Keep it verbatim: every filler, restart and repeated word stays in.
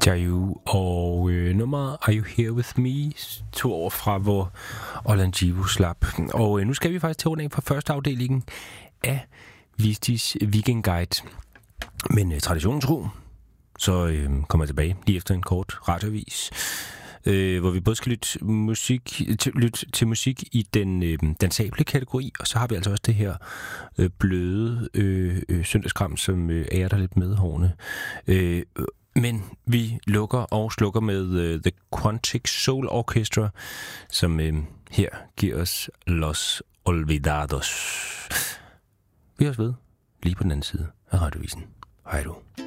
Jayu og øh, nummeret Are You Here With Me, to år fra, hvor Olanjivo slap. Og øh, nu skal vi faktisk til rundt fra første afdelingen af Vistis Weekend Guide. Men øh, traditionen tro, så øh, kommer jeg tilbage lige efter en kort radioavis, øh, hvor vi både skal lytte, musik, til, lytte til musik i den øh, dansable kategori, og så har vi altså også det her øh, bløde øh, øh, søndagskram, som øh, er der lidt med hårene. Øh, Men vi lukker og slukker med uh, The Quantic Soul Orchestra, som uh, her giver os Los Olvidados. Vi høres ved lige på den anden side af radiovisen. Hej du.